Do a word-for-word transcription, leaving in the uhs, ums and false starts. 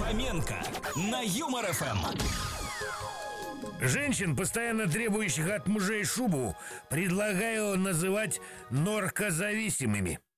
Фоменко на Юмор эф эм. Женщин, постоянно требующих от мужей шубу, предлагаю называть норкозависимыми.